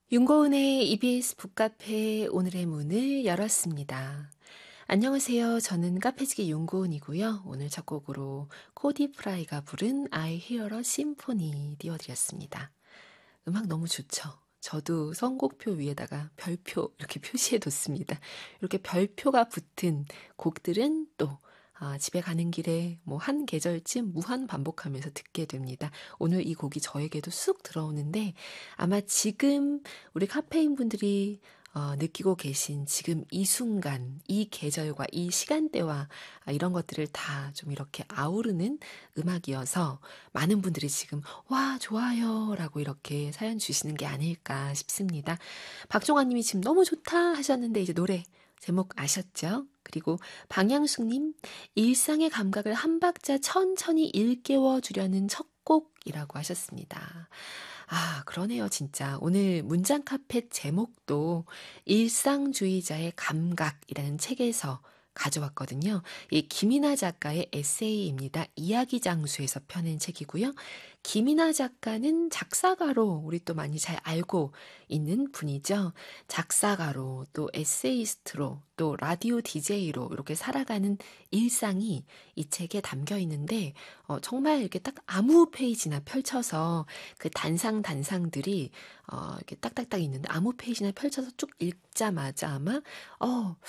윤고은의 EBS 북카페 오늘의 문을 열었습니다. 안녕하세요. 저는 카페지기 윤고은이고요. 오늘 첫 곡으로 코디 프라이가 부른 I Hear a Symphony 띄워드렸습니다. 음악 너무 좋죠? 저도 선곡표 위에다가 별표 이렇게 표시해뒀습니다. 이렇게 별표가 붙은 곡들은 또 집에 가는 길에 뭐 한 계절쯤 무한 반복하면서 듣게 됩니다. 오늘 이 곡이 저에게도 쑥 들어오는데 아마 지금 우리 카페인 분들이 느끼고 계신 지금 이 순간, 이 계절과 이 시간대와 이런 것들을 다 좀 이렇게 아우르는 음악이어서 많은 분들이 지금 와, 좋아요 라고 이렇게 사연 주시는 게 아닐까 싶습니다. 박종환 님이 지금 너무 좋다 하셨는데 이제 노래 제목 아셨죠? 그리고 방향숙님, 일상의 감각을 한 박자 천천히 일깨워 주려는 첫 곡이라고 하셨습니다. 그러네요, 진짜. 오늘 문장 카페 제목도 일상주의자의 감각이라는 책에서 가져왔거든요. 이 김이나 작가의 에세이입니다. 이야기 장수에서 펴낸 책이고요. 김이나 작가는 작사가로 우리 또 많이 잘 알고 있는 분이죠. 작사가로 또 에세이스트로 또 라디오 DJ로 이렇게 살아가는 일상이 이 책에 담겨 있는데 정말 이렇게 딱 아무 페이지나 펼쳐서 그 단상들이 이렇게 딱딱딱 있는데 아무 페이지나 펼쳐서 쭉 읽자마자 아마